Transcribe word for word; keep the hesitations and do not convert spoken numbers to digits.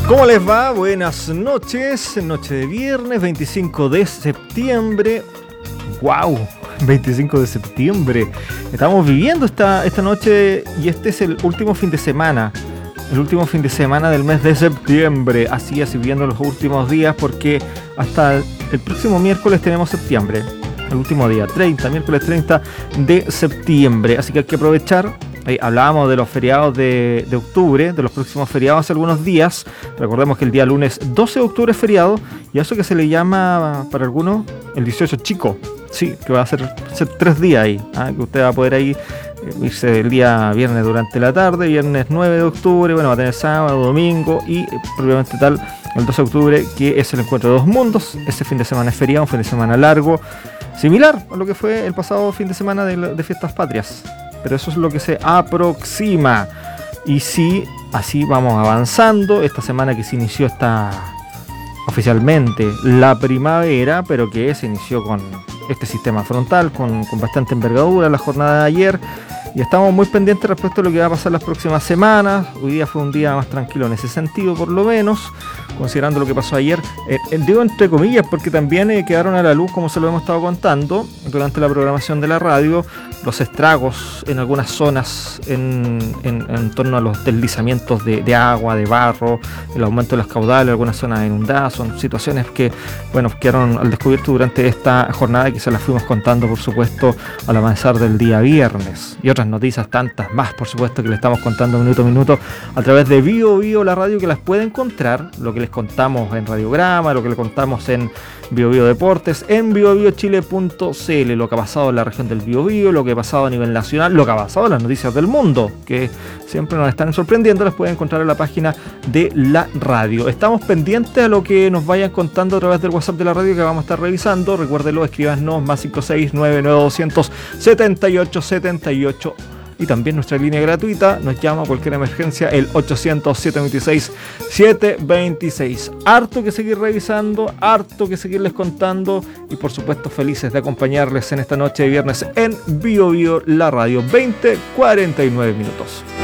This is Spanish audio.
¿Cómo les va? Buenas noches, noche de viernes, veinticinco de septiembre. ¡Wow! veinticinco de septiembre. Estamos viviendo esta, esta noche y este es el último fin de semana. El último fin de semana del mes de septiembre. Así, así viviendo los últimos días porque hasta el, el próximo miércoles tenemos septiembre. El último día, treinta, miércoles treinta de septiembre. Así que hay que aprovechar. Ahí hablábamos de los feriados de, de octubre, de los próximos feriados hace algunos días. Recordemos que el día lunes doce de octubre es feriado y a eso que se le llama para algunos el dieciocho chico. Sí, que va a ser, ser tres días ahí, ¿eh? Que usted va a poder ahí eh, irse el día viernes durante la tarde, viernes nueve de octubre, bueno, va a tener sábado, domingo y eh, propiamente tal el doce de octubre, que es el encuentro de dos mundos. Ese fin de semana es feriado, un fin de semana largo, similar a lo que fue el pasado fin de semana de, de fiestas patrias. Pero eso es lo que se aproxima. Y sí, así vamos avanzando. Esta semana que se inició está oficialmente la primavera, pero que se inició con este sistema frontal, con, con bastante envergadura la jornada de ayer. Y estamos muy pendientes respecto a lo que va a pasar las próximas semanas. Hoy día fue un día más tranquilo en ese sentido, por lo menos, considerando lo que pasó ayer. Eh, eh, digo entre comillas, porque también eh, quedaron a la luz, como se lo hemos estado contando durante la programación de la radio, los estragos en algunas zonas en, en, en torno a los deslizamientos de, de agua, de barro, el aumento de los caudales, algunas zonas inundadas. Son situaciones que, bueno, quedaron al descubierto durante esta jornada, que se las fuimos contando, por supuesto, al avanzar del día viernes. Y otras noticias tantas más, por supuesto, que le estamos contando minuto a minuto a través de Bio Bio, la radio, que las puede encontrar, lo que les contamos en Radiograma, lo que les contamos en Bio Bio Deportes, en bio bio chile punto c l, lo que ha pasado en la región del Biobío, lo que ha pasado a nivel nacional, lo que ha pasado en las noticias del mundo, que siempre nos están sorprendiendo, las pueden encontrar en la página de la radio. Estamos pendientes a lo que nos vayan contando a través del WhatsApp de la radio, que vamos a estar revisando. Recuérdelo, escríbanos más cinco seis nueve nueve dos cero cero siete ocho siete ocho. Y también nuestra línea gratuita nos llama a cualquier emergencia, el ochocientos, siete veintiséis, setecientos veintiséis. Harto que seguir revisando, harto que seguirles contando y por supuesto felices de acompañarles en esta noche de viernes en Bio Bio, la radio. veinte cuarenta y nueve minutos.